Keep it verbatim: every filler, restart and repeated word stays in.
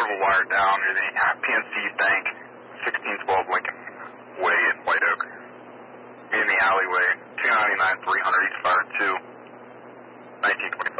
portable wire down near the P N C Bank, sixteen twelve Lincoln Way in White Oak. In the alleyway, two ninety-nine three hundred East Fire two, nineteen twenty.